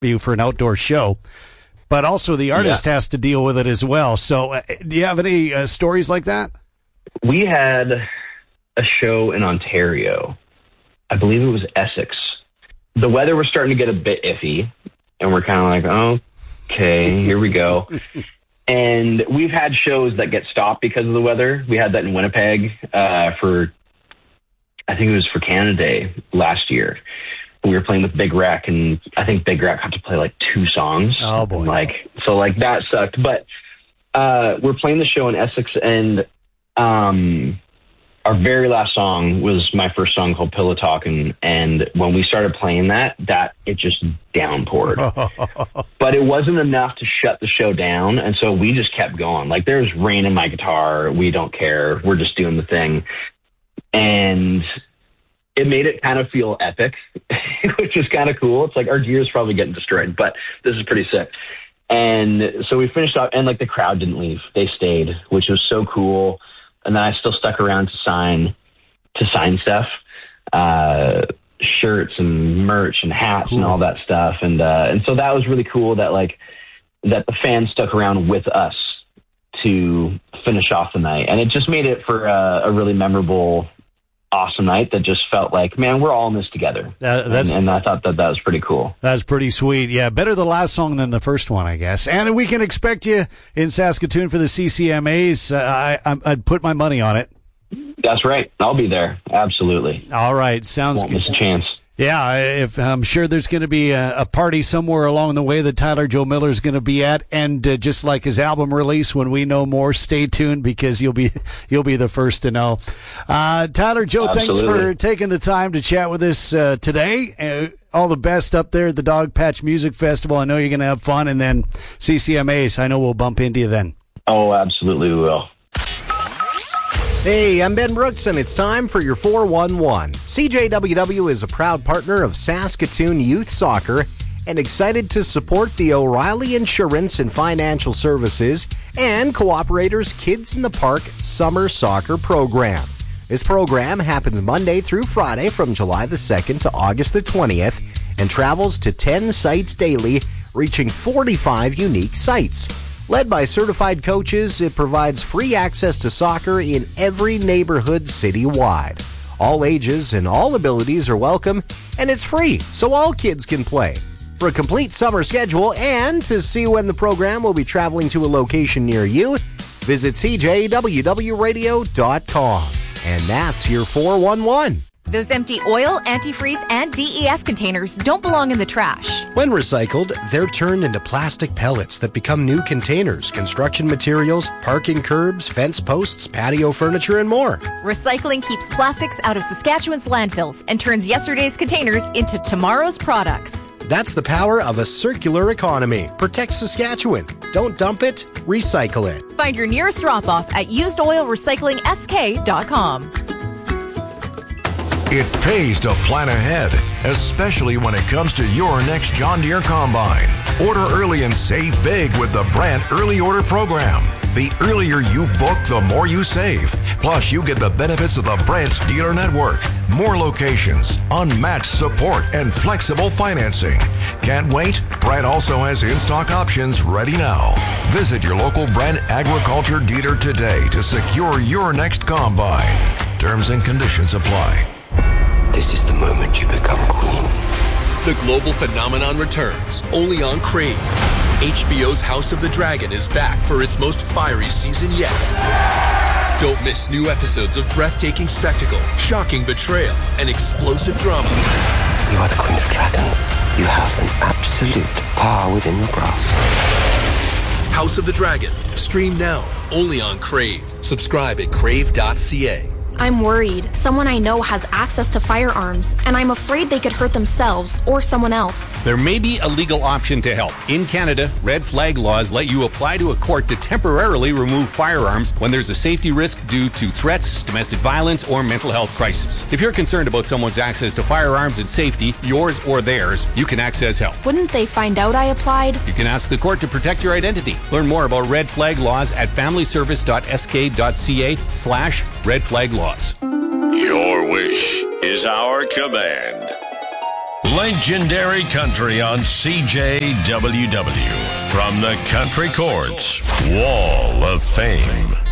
you for an outdoor show, but also the artist has to deal with it as well. So do you have any stories like that? We had a show in Ontario. I believe it was Essex. The weather was starting to get a bit iffy, and we're kind of like, oh, okay, here we go. And we've had shows that get stopped because of the weather. We had that in Winnipeg I think it was for Canada Day last year. We were playing with Big Rec, and I think Big Rec got to play like 2 songs. Oh, boy. So that sucked. But we're playing the show in Essex, and our very last song was my first song called Pillow Talkin', and when we started playing that it just downpoured. But it wasn't enough to shut the show down, and so we just kept going. Like, there's rain in my guitar. We don't care. We're just doing the thing. And it made it kind of feel epic, which is kind of cool. It's like our gear's probably getting destroyed, but this is pretty sick. And so we finished up, and like the crowd didn't leave. They stayed, which was so cool. And then I still stuck around to sign stuff, shirts and merch and hats and all that stuff. And so that was really cool that the fans stuck around with us to finish off the night. And it just made it for a really memorable, awesome night that just felt like, man, we're all in this together. And I thought that was pretty cool. That's pretty sweet. Yeah, better the last song than the first one, I guess. And we can expect you in Saskatoon for the CCMAs. I'd put my money on it. That's right. I'll be there. Absolutely. All right. Sounds good. Won't miss a chance. Yeah, I'm sure there's going to be a party somewhere along the way that Tyler Joe Miller is going to be at, and just like his album release, when we know more, stay tuned because you'll be the first to know. Tyler Joe, Absolutely. Thanks for taking the time to chat with us today. All the best up there at the Dog Patch Music Festival. I know you're going to have fun, and then CCMAs. I know we'll bump into you then. Oh, absolutely, we will. Hey, I'm Ben Brooks, and it's time for your 411. CJWW is a proud partner of Saskatoon Youth Soccer and excited to support the O'Reilly Insurance and Financial Services and Cooperators Kids in the Park Summer Soccer Program. This program happens Monday through Friday from July the 2nd to August the 20th and travels to 10 sites daily, reaching 45 unique sites. Led by certified coaches, it provides free access to soccer in every neighborhood citywide. All ages and all abilities are welcome, and it's free, so all kids can play. For a complete summer schedule and to see when the program will be traveling to a location near you, visit cjwwradio.com. And that's your 411. Those empty oil, antifreeze, and DEF containers don't belong in the trash. When recycled, they're turned into plastic pellets that become new containers, construction materials, parking curbs, fence posts, patio furniture, and more. Recycling keeps plastics out of Saskatchewan's landfills and turns yesterday's containers into tomorrow's products. That's the power of a circular economy. Protect Saskatchewan. Don't dump it, recycle it. Find your nearest drop-off at usedoilrecyclingsk.com. It pays to plan ahead, especially when it comes to your next John Deere Combine. Order early and save big with the Brandt Early Order Program. The earlier you book, the more you save. Plus, you get the benefits of the Brandt dealer network, more locations, unmatched support, and flexible financing. Can't wait? Brandt also has in-stock options ready now. Visit your local Brandt Agriculture dealer today to secure your next combine. Terms and conditions apply. This is the moment you become queen. The global phenomenon returns, only on Crave. HBO's House of the Dragon is back for its most fiery season yet. Don't miss new episodes of breathtaking spectacle, shocking betrayal, and explosive drama. You are the Queen of Dragons. You have an absolute power within your grasp. House of the Dragon. Stream now, only on Crave. Subscribe at crave.ca. I'm worried. Someone I know has access to firearms, and I'm afraid they could hurt themselves or someone else. There may be a legal option to help. In Canada, red flag laws let you apply to a court to temporarily remove firearms when there's a safety risk due to threats, domestic violence, or mental health crisis. If you're concerned about someone's access to firearms and safety, yours or theirs, you can access help. Wouldn't they find out I applied? You can ask the court to protect your identity. Learn more about red flag laws at familyservice.sk.ca/red flag laws. Your wish is our command. Legendary Country on CJWW. From the Country Courts Wall of Fame.